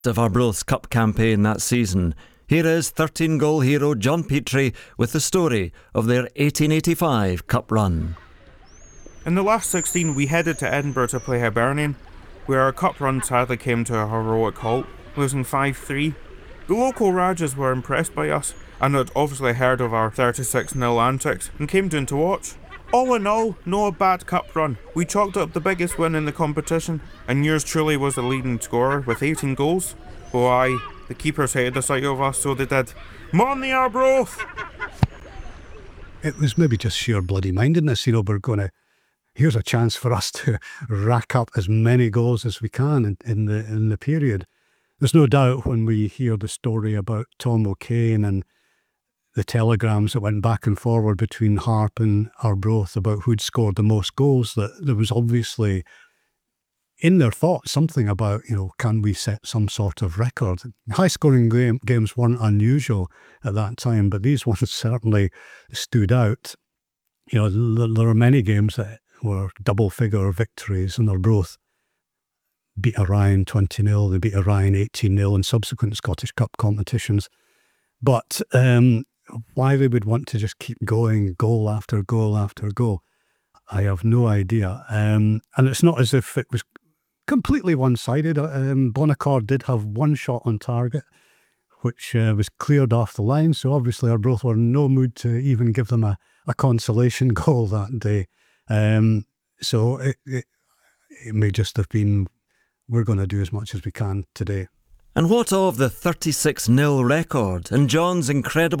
of Arbroath's Cup campaign that season, here is 13-goal hero John Petrie with the story of their 1885 Cup run. In the last 16 we headed to Edinburgh to play Hibernian, where our cup run sadly came to a heroic halt, losing 5-3. The local Rajas were impressed by us, and had obviously heard of our 36-0 antics, and came down to watch. All in all, no bad cup run. We chalked up the biggest win in the competition, and yours truly was the leading scorer with 18 goals. Oh aye, the keepers hated the sight of us, so they did. Morning Arbroath! It was maybe just sheer bloody mindedness, here's a chance for us to rack up as many goals as we can in the period. There's no doubt when we hear the story about Tom O'Kane and the telegrams that went back and forward between Harp and Arbroath about who'd scored the most goals, that there was obviously in their thoughts something about, can we set some sort of record? High-scoring games weren't unusual at that time, but these ones certainly stood out. There are many games that were double-figure victories, and Arbroath beat Orion 20-0, they beat Orion 18-0 in subsequent Scottish Cup competitions. But why they would want to just keep going goal after goal after goal, I have no idea. And it's not as if it was completely one-sided. Bonaccord did have one shot on target, which was cleared off the line, so obviously Arbroath were in no mood to even give them a consolation goal that day. So it may just have been, we're going to do as much as we can today. And what of the 36-0 record and John's incredible